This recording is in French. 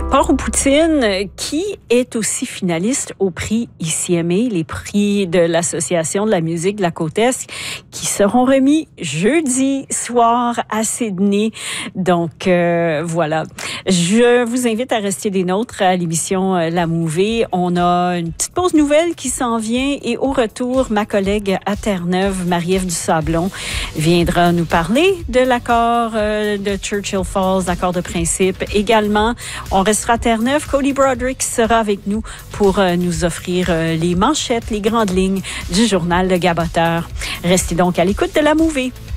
Port aux Poutines, qui est aussi finaliste au prix ICMA, les prix de l'Association de la musique de la Côte-Est, qui seront remis jeudi soir à Sydney. Donc, voilà. Je vous invite à rester des nôtres à l'émission La Mouvée. On a une petite pause nouvelle qui s'en vient et au retour, ma collègue à Terre-Neuve, Marie-Ève Dusablon, viendra nous parler de l'accord de Churchill Falls, l'accord de principe. Également, on restera à Terre-Neuve. Cody Broderick sera avec nous pour nous offrir les manchettes, les grandes lignes du journal Le Gaboteur. Restez donc à l'écoute de La Mouvée.